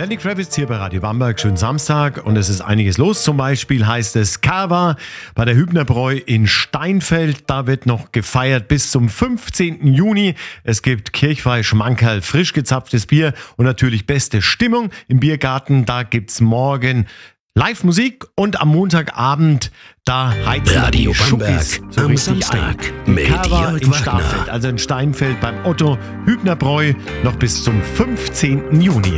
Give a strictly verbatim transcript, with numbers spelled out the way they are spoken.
Lenny Kravitz hier bei Radio Bamberg. Schönen Samstag und es ist einiges los. Zum Beispiel heißt es Kava bei der Hübnerbräu in Steinfeld. Da wird noch gefeiert bis zum fünfzehnten Juni. Es gibt Kirchweih, Schmankerl, frisch gezapftes Bier und natürlich beste Stimmung im Biergarten. Da gibt's morgen Live-Musik und am Montagabend da heizen Radio die Bamberg Schuppis so am richtig Samstag ein. mit Kava Jörg in Wagner. Steinfeld, also in Steinfeld beim Otto Hübnerbräu noch bis zum fünfzehnten Juni.